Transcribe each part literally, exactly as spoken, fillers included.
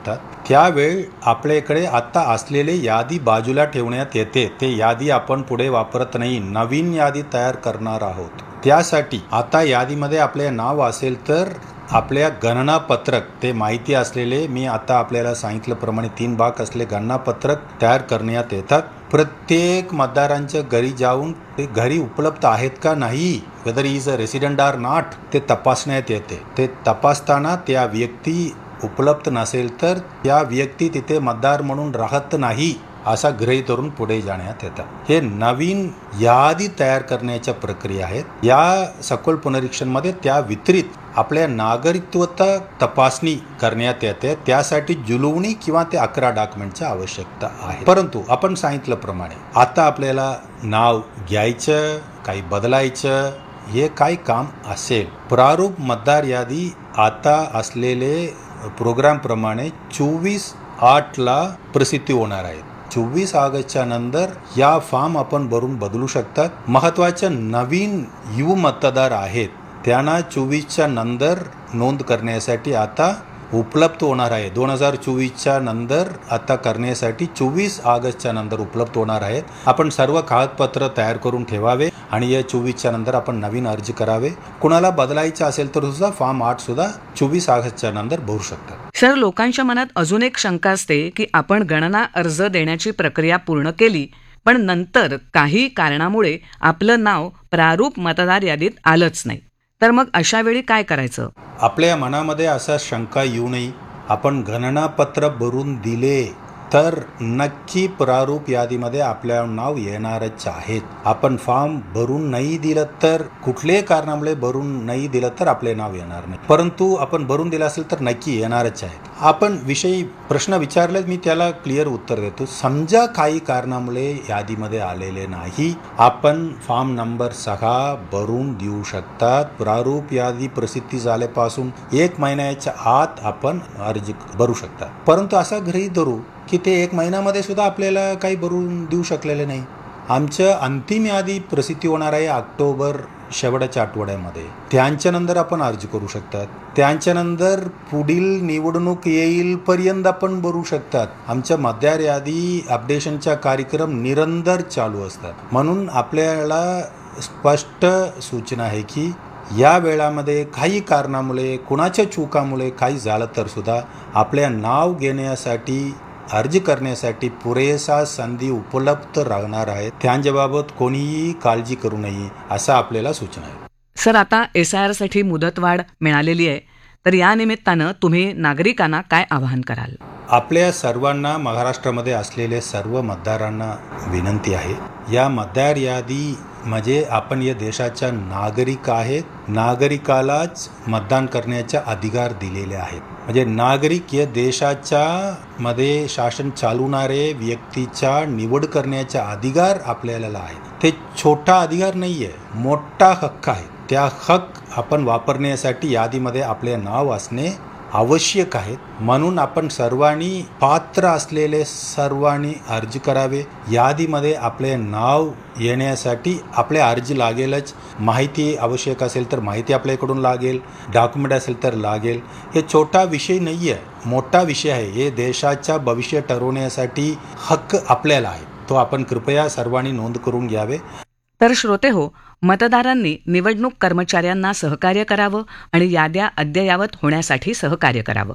येतात त्यावेळी आपल्याकडे आता असलेले यादी बाजूला ठेवण्यात येते. ते यादी आपण पुढे वापरत नाही, नवीन यादी तयार करणार आहोत. त्यासाठी आता यादीमध्ये आपले नाव असेल तर आपल्या गणनापत्रक ते माहिती असलेले मी आता आपल्याला सांगितल्याप्रमाणे तीन भाग असले गणनापत्रक तयार करण्यात येतात. प्रत्येक मतदारांच्या घरी जाऊन ते घरी उपलब्ध आहेत का नाही, weather is a resident R not, ते तपासण्यात येते. ते तपासताना त्या व्यक्ती उपलब्ध नसेल तर त्या व्यक्ती तिथे मतदार म्हणून राहत नाही असा गृहीत धरून पुढे जाण्यात येतं. हे नवीन यादी तयार करण्याच्या प्रक्रिया आहेत. या सखोल पुनरीक्षणमध्ये त्या वितरित आपल्या नागरिकत्व तपासणी करण्यात येते. त्यासाठी जुलवणी किंवा ते अकरा डॉक्युमेंटची आवश्यकता आहे. परंतु आपण सांगितल्याप्रमाणे आता आपल्याला नाव घ्यायचं, काही बदलायचं, हे काही काम असेल, प्रारूप मतदार यादी आता असलेले प्रोग्राम प्रमाणे चोवीस आठला प्रसिद्धी होणार आहे. चोवीस ऑगस्टच्या नंतर या फॉर्म आपण भरून बदलू शकतात. महत्त्वाच्या नवीन युव मतदार आहेत त्यांना चोवीसच्या नंतर नोंद करण्यासाठी आता उपलब्ध होणार आहे. दोन हजार चोवीसच्या नंतर आता करण्यासाठी चोवीस ऑगस्टच्या नंतर उपलब्ध होणार आहेत. आपण सर्व कागदपत्र तयार करून ठेवावे आणि या चोवीसच्या नंतर आपण नवीन अर्ज करावे. कुणाला बदलायचं असेल तर सुद्धा फॉर्म आठ सुद्धा चोवीस ऑगस्टच्या नंतर भरू शकतात. सर, लोकांच्या मनात अजून एक शंका असते की आपण गणना अर्ज देण्याची प्रक्रिया पूर्ण केली पण नंतर काही कारणामुळे आपलं नाव प्रारूप मतदार यादीत आलंच नाही, तर मग अशा वेळी काय करायचं? आपल्या मनामध्ये असा शंका येऊ नये. आपण गणनापत्र भरून दिले तर नक्की प्रारूप यादीमध्ये आपल्या नाव येणारच आहेत. आपण फॉर्म भरून नाही दिलं तर कुठल्याही कारणामुळे भरून नाही दिलं तर आपले नाव येणार नाही. परंतु आपण भरून दिलं असेल तर नक्की येणारच आहेत. आपण विषयी प्रश्न विचारले, मी त्याला क्लिअर उत्तर देतो. समजा काही कारणामुळे यादीमध्ये आलेले नाही, आपण फॉर्म नंबर सहा भरून देऊ शकतात. प्रारूप यादी प्रसिद्धी झाल्यापासून एक महिन्याच्या आत आपण अर्ज भरू शकतात. परंतु असा गृहीत धरू की ते एक महिन्यामध्ये सुद्धा आपल्याला काही भरून देऊ शकलेले नाही. आमचं अंतिम यादी प्रसिद्धी होणार आहे ऑक्टोबर शेवटच्या आठवड्यामध्ये. त्यांच्यानंतर आपण अर्ज करू शकतात. त्यांच्यानंतर पुढील निवडणूक येईल पर्यंत आपण भरू शकतात. आमच्या मतदार यादी अपडेशनचा कार्यक्रम निरंतर चालू असतात. म्हणून आपल्याला स्पष्ट सूचना आहे की या वेळामध्ये काही कारणामुळे, कुणाच्या चुकामुळे काही झालं तर सुद्धा आपल्या नाव घेण्यासाठी अर्ज करण्यासाठी पुरेसा संधी उपलब्ध राहणार आहे. त्यांच्याबाबत कोणीही काळजी करू नये असं आपल्याला सूचना आहे. सर, आता एस आय आर साठी मुदतवाढ मिळालेली आहे, तर या निमित्तानं तुम्ही नागरिकांना काय आवाहन कराल? आपल्या सर्वांना, महाराष्ट्रामध्ये असलेल्या सर्व मतदारांना विनंती आहे, या मतदार यादी म्हणजे आपण या देशाच्या नागरिक आहेत. नागरिकालाच मतदान करण्याचा अधिकार दिलेले आहेत. म्हणजे नागरिक या देशाच्या मध्ये शासन चालवणारे व्यक्तीचा निवड करण्याचा अधिकार आपल्याला आहे. ते छोटा अधिकार नाही आहे, मोठा हक्क आहे. त्या हक्क आपण वापरण्यासाठी यादीमध्ये आपले नाव असणे आवश्यक आहेत. म्हणून आपण सर्वांनी, पात्र असलेले सर्वांनी अर्ज करावे. यादीमध्ये आपले नाव येण्यासाठी आपले अर्ज लागेलच. माहिती आवश्यक असेल तर माहिती आपल्याकडून लागेल, डॉक्युमेंट असेल तर लागेल. हे छोटा विषय नाही आहे, मोठा विषय आहे. हे देशाचा भविष्य ठरवण्यासाठी हक्क आपल्याला आहे. तो आपण कृपया सर्वांनी नोंद करून घ्यावे. तर श्रोते हो, मतदारांनी निवडणूक कर्मचाऱ्यांना सहकार्य करावं आणि याद्या अद्ययावत होण्यासाठी सहकार्य करावं.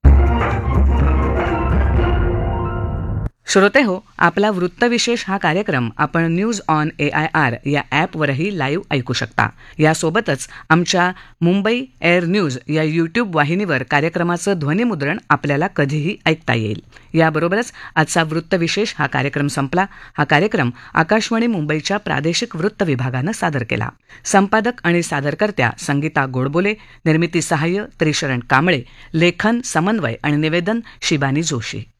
श्रोते हो, आपला वृत्तविशेष हा कार्यक्रम आपण news on A I R या ॲपवरही लाईव्ह ऐकू शकता. यासोबतच आमच्या मुंबई एअर न्यूज या यूट्यूब वाहिनीवर कार्यक्रमाचं ध्वनिमुद्रण आपल्याला कधीही ऐकता येईल. याबरोबरच आजचा वृत्तविशेष हा कार्यक्रम संपला. हा कार्यक्रम आकाशवाणी मुंबईच्या प्रादेशिक वृत्त विभागानं सादर केला. संपादक आणि सादरकर्त्या संगीता गोडबोले, निर्मिती सहाय्य त्रिशरण कांबळे, लेखन, समन्वय आणि निवेदन शिबानी जोशी.